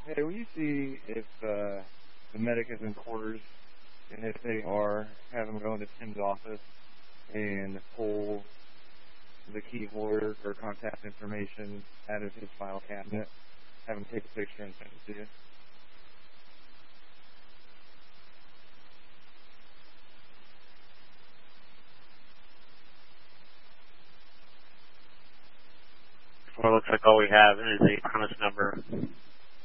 Hey, will you see if the medic is in quarters, and if they are, have him go into Tim's office and pull the key holder or contact information out of his file cabinet, have him take a picture and send it to you. Well, it looks like all we have is a premise number.